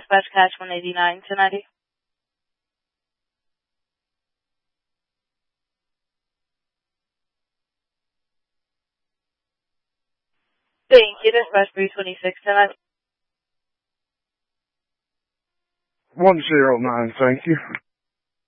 dispatch catch 189 1090. Thank you, dispatch 326 1090. 109, thank you.